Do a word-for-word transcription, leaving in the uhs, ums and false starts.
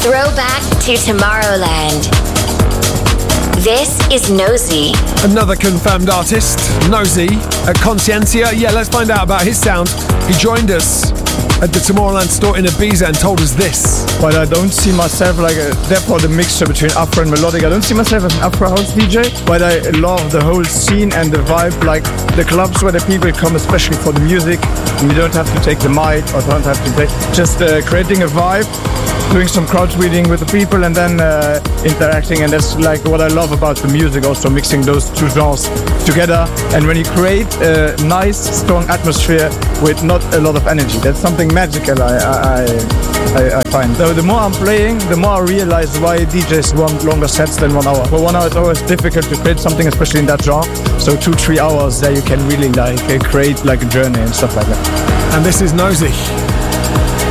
Throwback to Tomorrowland. This is Nosy. Another confirmed artist, Nosy, at Conscientia. Yeah, let's find out about his sound. He joined us at the Tomorrowland store in Ibiza and told us this. But I don't see myself like a, therefore the mixture between Afro and melodic. I don't see myself as an Afro house D J, but I love the whole scene and the vibe, like the clubs where the people come especially for the music. And you don't have to take the mic or don't have to take, just uh, creating a vibe, doing some crowd reading with the people and then uh, interacting. And that's like what I love about the music, also mixing those two genres together. And when you create a nice, strong atmosphere with not a lot of energy, that's something magical I, I, I, I find. So the more I'm playing, the more I realize why D Js want longer sets than one hour. For one hour it's always difficult to create something, especially in that genre. So two, three hours there you can really like create like a journey and stuff like that. And this is Nosy.